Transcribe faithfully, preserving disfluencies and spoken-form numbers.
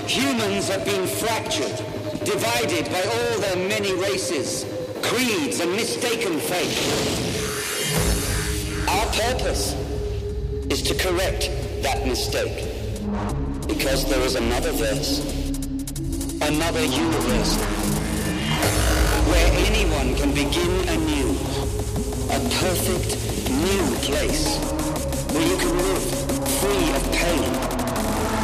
Humans have been fractured, divided by all their many races, creeds, and mistaken faith. Our purpose is to correct that mistake, because there is another verse, another universe, where anyone can begin anew, a perfect new place.